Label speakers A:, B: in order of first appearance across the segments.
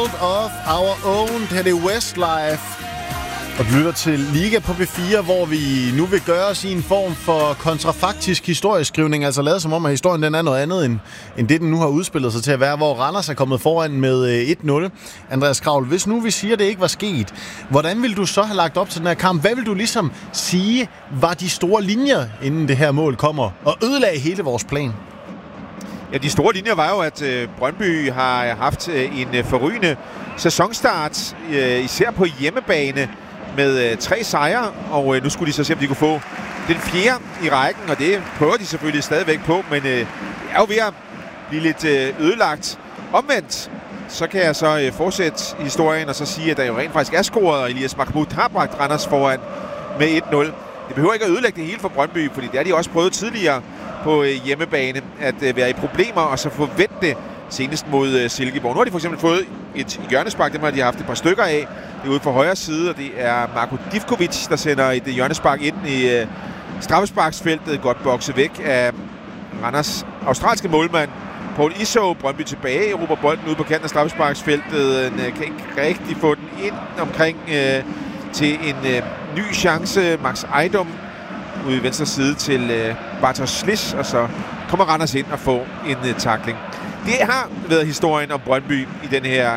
A: World of Our Own. Det her er Westlife. Og du lytter til Liga på P4, hvor vi nu vil gøre os i en form for kontrafaktisk historieskrivning. Altså lavet som om, at historien den er noget andet, end det den nu har udspillet sig til at være, hvor Randers er kommet foran med 1-0. Andreas Kraul, hvis nu vi siger, at det ikke var sket, hvordan vil du så have lagt op til den her kamp? Hvad vil du ligesom sige var de store linjer, inden det her mål kommer, og ødelagde hele vores plan?
B: Ja, de store linjer var jo, at Brøndby har haft en forrygende sæsonstart, især på hjemmebane, med 3 sejre, og nu skulle de så se, om de kunne få den 4. i rækken, og det prøver de selvfølgelig stadigvæk på, men det er jo ved at blive lidt ødelagt. Omvendt, så kan jeg så fortsætte historien og så sige, at der jo rent faktisk er scoret, og Elias Mahmoud har bragt Randers foran med 1-0. Det behøver ikke at ødelægge det hele for Brøndby, fordi det har de også prøvet tidligere på hjemmebane, at være i problemer og så forvente det senest mod Silkeborg. Nu har de for eksempel fået et hjørnespark, dem har de haft et par stykker af. Det er ude for højre side, og det er Marko Divkovic, der sender et hjørnespark ind i straffesparksfeltet, godt bokset væk af Randers australske målmand Paul Iso. Brøndby tilbage, råber bolden ud på kanten af straffesparksfeltet, kan ikke rigtig få den ind omkring til en ny chance. Max Ejdom ude i venstre side til Bartosz Slisz, og så kommer Randers ind og får en tackling. Det har været historien om Brøndby i den her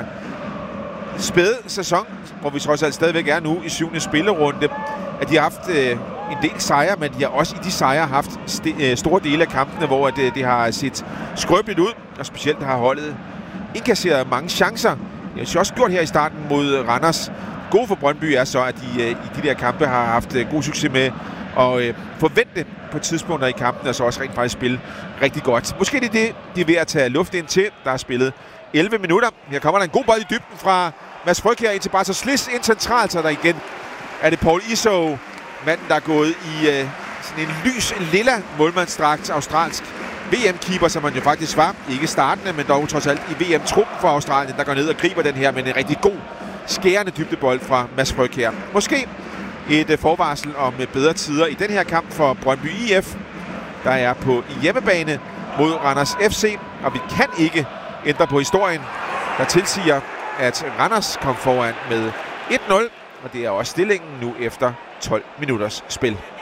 B: spæde sæson, hvor vi trods alt stadigvæk er nu i 7. spillerunde, at de har haft en del sejre, men de har også i de sejre haft store dele af kampene, hvor det har set skrøbeligt ud, og specielt har holdet indkasseret mange chancer. Det har de også gjort her i starten mod Randers. Gode for Brøndby er så, at de i de der kampe har haft god succes med at forvente på tidspunkter i kampen, og så også rent faktisk spille rigtig godt. Måske det er det, de er ved at tage luft ind til. Der er spillet 11 minutter. Her kommer der en god bold i dybden fra Mads Frygkjær ind til Bartosz Slisz ind centralt, så der igen er det Paul Iso, manden, der er gået i sådan en lys, en lilla målmandsdragt, australsk VM-keeper, som man jo faktisk var. Ikke startende, men dog trods alt i VM-truppen for Australien, der går ned og griber den her med en rigtig god, skærende dybdebold fra Mads Frygkjær. Måske et forvarsel om bedre tider i den her kamp for Brøndby IF, der er på hjemmebane mod Randers FC, og vi kan ikke ændre på historien, der tilsiger, at Randers kom foran med 1-0, og det er også stillingen nu efter 12 minutters spil.